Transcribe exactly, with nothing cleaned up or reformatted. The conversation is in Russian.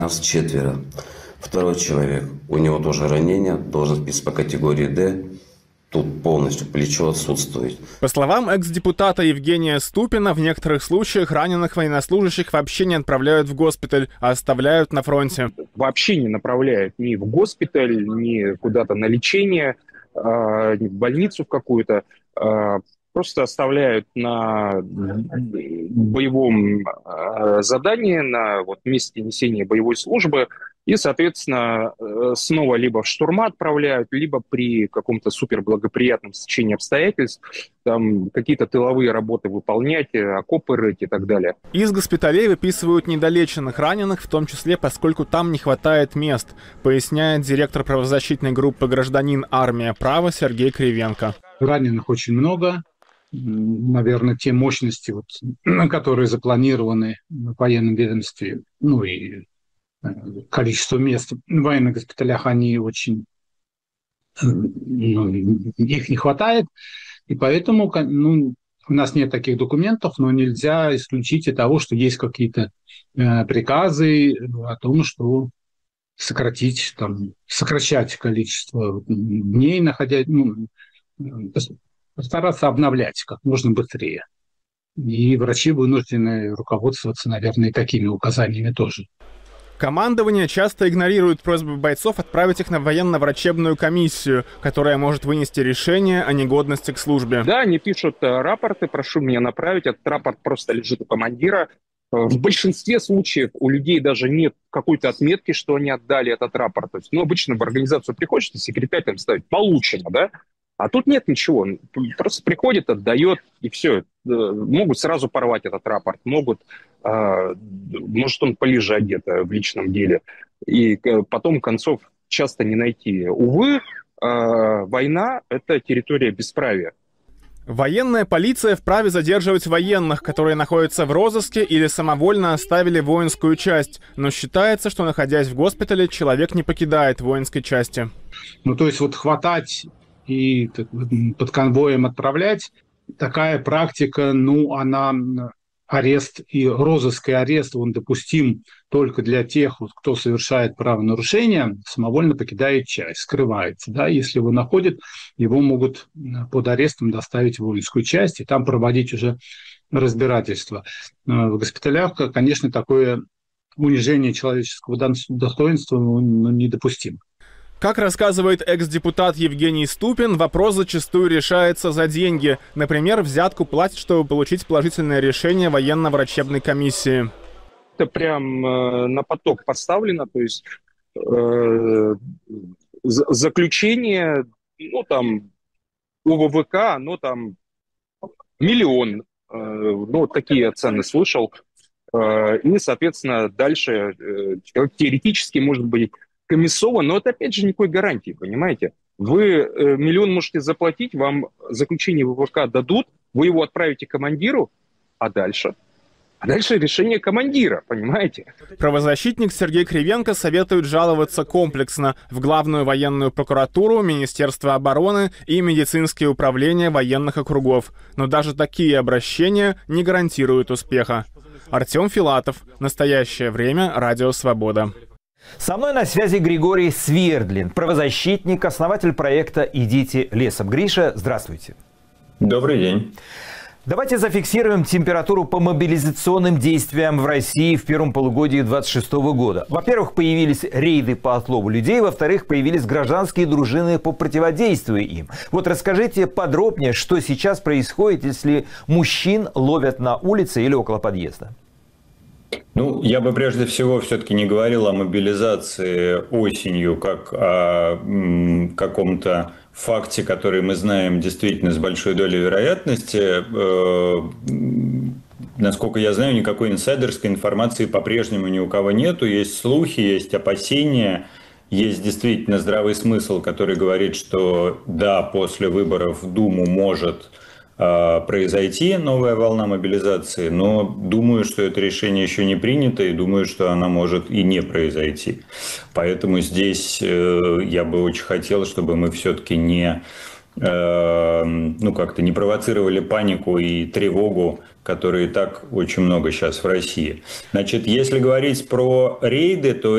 Нас четверо. Второй человек, у него тоже ранение, должен быть по категории Д. Тут полностью плечо отсутствует. По словам экс-депутата Евгения Ступина, в некоторых случаях раненых военнослужащих вообще не отправляют в госпиталь, а оставляют на фронте. Вообще не направляют ни в госпиталь, ни куда-то на лечение, ни в больницу в какую-то. Просто оставляют на боевом задании, на вот месте несения боевой службы. И, соответственно, снова либо в штурма отправляют, либо при каком-то суперблагоприятном стечении обстоятельств там какие-то тыловые работы выполнять, окопы рыть и так далее. Из госпиталей выписывают недолеченных раненых, в том числе, поскольку там не хватает мест, поясняет директор правозащитной группы «Гражданин. Армия. Право» Сергей Кривенко. Раненых очень много. Наверное, те мощности, вот, которые запланированы в военном ведомстве, ну и количество мест в военных госпиталях, они очень, ну, их не хватает, и поэтому, ну, у нас нет таких документов, но нельзя исключить и того, что есть какие-то э, приказы о том, что сократить, там, сокращать количество дней, находя, ну, постараться обновлять как можно быстрее. И врачи вынуждены руководствоваться, наверное, такими указаниями тоже. Командование часто игнорирует просьбы бойцов отправить их на военно-врачебную комиссию, которая может вынести решение о негодности к службе. Да, они пишут рапорты, прошу меня направить, этот рапорт просто лежит у командира. В большинстве случаев у людей даже нет какой-то отметки, что они отдали этот рапорт. То есть, ну, обычно в организацию приходишь, и секретарь там ставит «получено», да? А тут нет ничего, просто приходит, отдает, и все. Могут сразу порвать этот рапорт, могут, может, он полежать где-то в личном деле, и потом концов часто не найти. Увы, война – это территория бесправия. Военная полиция вправе задерживать военных, которые находятся в розыске или самовольно оставили воинскую часть, но считается, что, находясь в госпитале, человек не покидает воинской части. Ну, то есть вот хватать и под конвоем отправлять, такая практика, ну, она, арест и розыск и арест, он допустим только для тех, вот, кто совершает правонарушение, самовольно покидает часть, скрывается, да, если его находят, его могут под арестом доставить в воинскую часть и там проводить уже разбирательство. В госпиталях, конечно, такое унижение человеческого достоинства, ну, недопустимо. Как рассказывает экс-депутат Евгений Ступин, вопрос зачастую решается за деньги. Например, взятку платят, чтобы получить положительное решение военно-врачебной комиссии. Это прям э, на поток поставлено, то есть э, заключение, ну там, У В В К, оно там миллион, э, ну такие цены слышал. Э, и, соответственно, дальше э, теоретически может быть комиссован, но это, опять же, никакой гарантии, понимаете? Вы э, миллион можете заплатить, вам заключение В В К дадут, вы его отправите командиру, а дальше? А дальше решение командира, понимаете? Правозащитник Сергей Кривенко советует жаловаться комплексно в Главную военную прокуратуру, Министерство обороны и медицинские управления военных округов. Но даже такие обращения не гарантируют успеха. Артем Филатов. Настоящее время. Радио Свобода. Со мной на связи Григорий Свердлин, правозащитник, основатель проекта «Идите лесом». Гриша, здравствуйте. Добрый день. Давайте зафиксируем температуру по мобилизационным действиям в России в первом полугодии две тысячи двадцать шестого года. Во-первых, появились рейды по отлову людей, во-вторых, появились гражданские дружины по противодействию им. Вот расскажите подробнее, что сейчас происходит, если мужчин ловят на улице или около подъезда. Ну, я бы прежде всего все-таки не говорил о мобилизации осенью как о м, каком-то факте, который мы знаем действительно с большой долей вероятности. Э, насколько я знаю, никакой инсайдерской информации по-прежнему ни у кого нету. Есть слухи, есть опасения, есть действительно здравый смысл, который говорит, что да, после выборов в Думу может произойти новая волна мобилизации, но думаю, что это решение еще не принято, и думаю, что она может и не произойти. Поэтому здесь я бы очень хотел, чтобы мы все-таки не, ну, как-то не провоцировали панику и тревогу, которые и так очень много сейчас в России. Значит, если говорить про рейды, то